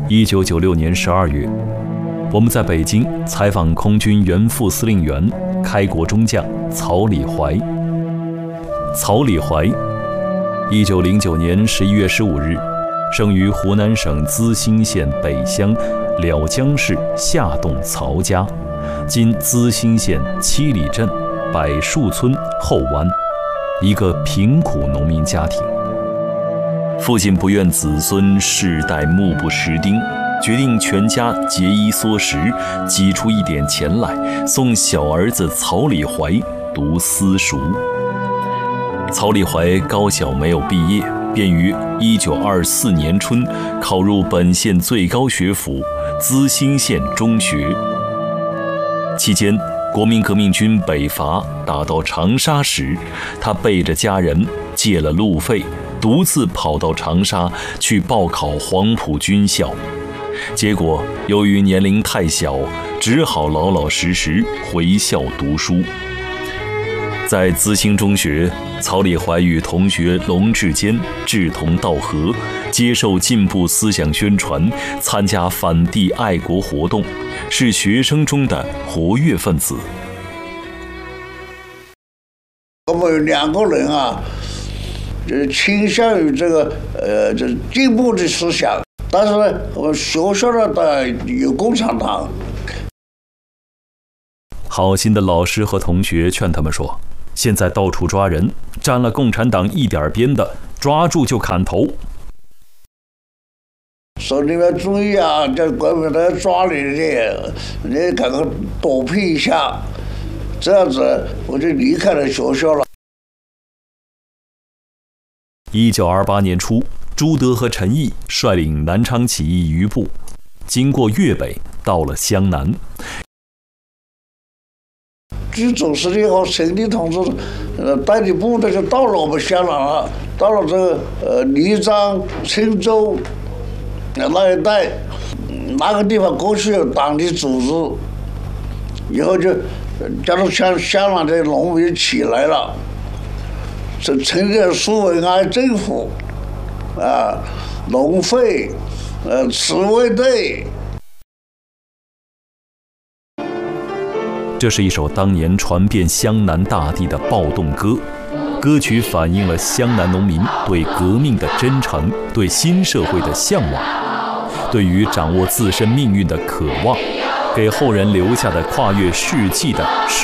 1996年12月，我们在北京采访空军原副司令员、开国中将曹礼怀。曹礼怀，1909年11月15日，生于湖南省资兴县北乡蓼江市下洞曹家，今资兴县七里镇柏树村后湾，一个贫苦农民家庭。父亲不愿子孙世代目不识丁，决定全家节衣缩食，挤出一点钱来，送小儿子曹礼怀读私塾。曹礼怀高小没有毕业，便于1924年春考入本县最高学府资兴县中学。期间，国民革命军北伐打到长沙时，他背着家人借了路费，独自跑到长沙去报考黄埔军校。结果由于年龄太小，只好老老实实回校读书。在资兴中学，曹礼怀与同学龙志坚志同道合，接受进步思想宣传，参加反帝爱国活动，是学生中的活跃分子。 我们有2个人啊，倾向于这进步的思想，但是呢，我学校的有共产党。 好心的老师和同学劝他们说，现在到处抓人，沾了共产党一点边的，抓住就砍头。 说你们注意啊，这国民党抓你的，你赶快躲避一下。这样子我就离开了学校了。 1928年初，朱德和陈毅率领南昌起义余部，经过粤北，到了湘南。 据总司令和陈毅同志带领部队就到了我们湘南了，到了这个黎漳、郴州那一带，那个地方过去有党的组织，以后就加入湘南的农民起来了，成立苏维埃政府，农会，慈卫队。 这是一首当年传遍湘南大地的暴动歌，歌曲反映了湘南农民对革命的真诚，对新社会的向往，对于掌握自身命运的渴望，给后人留下的跨越世纪的